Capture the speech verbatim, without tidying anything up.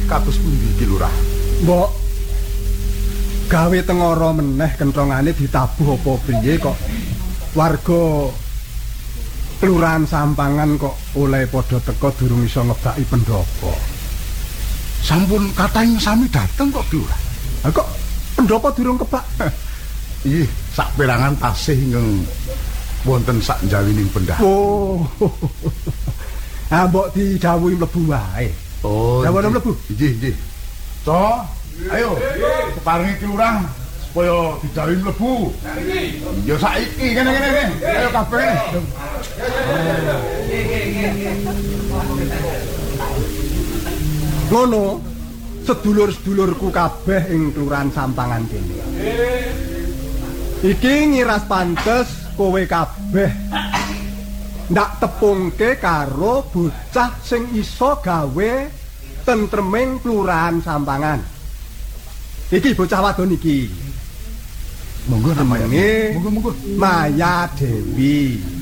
kados pundi iki Lurah? Mbok gawe tengara meneh kenthongane ditabuh apa priye kok warga Kelurahan Sampangan kok oleh padha teka durung iso ngebaki pendopo. Sampun katahing sami dateng kok Lurah. Ha kok pendopo durung kebak? Ih, saperangan tasih ingkang wonten sak njawining pendah. Oh. Ah mbok didhawuhi mlebu wae. Oh. Dawuh mlebu. Nggih, nggih. So, ayo. Paringi Lurah supaya didhawuhi mlebu. Ya saiki kene kene kene. Ayo kabeh. Ngono, sedulur-sedulurku kabeh ing Kelurahan Sampangan kene. Iki ngiras pantes kowe kabeh ndak tepungke karo bocah sing iso gawe tentreming Kelurahan Sampangan. Iki bocah wadon iki. Monggo namanya. Monggo monggo monggo. Maya Dewi.